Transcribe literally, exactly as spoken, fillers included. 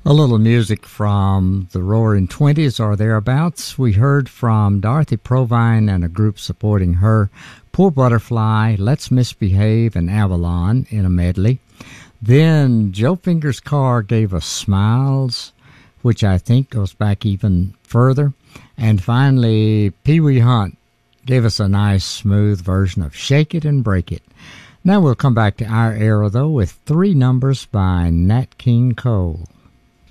A little music from the Roaring Twenties or thereabouts. We heard from Dorothy Provine and a group supporting her, Poor Butterfly, Let's Misbehave, and Avalon in a medley. Then Joe Fingers Carr gave us Smiles, which I think goes back even further. And finally, Pee Wee Hunt gave us a nice, smooth version of Shake It and Break It. Now we'll come back to our era, though, with three numbers by Nat King Cole.